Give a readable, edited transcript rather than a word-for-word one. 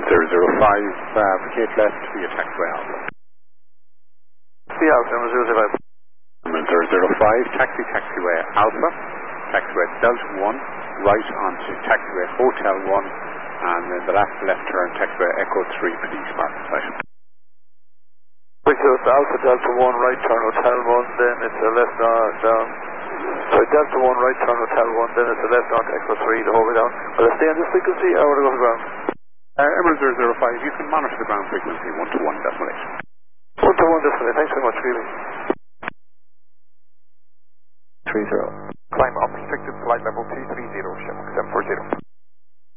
vacate left via taxiway Alpha. The Alpha, number 005. 005, taxiway Alpha, taxiway Delta 1, right onto taxiway Hotel 1, and then the last left turn, taxiway Echo 3 for the East Market site. So it's Alpha Delta 1, right turn Hotel 1, then it's a left down. Sorry, Delta 1, right turn Hotel 1, then it's a left on to Echo 3 the whole way down. Will I stay on this frequency or will I go to ground? Emirates 005, you can monitor the ground frequency 121.8. 121.8, thanks very much, really. 30. Climb up, restricted flight level 230, Shamrock 740.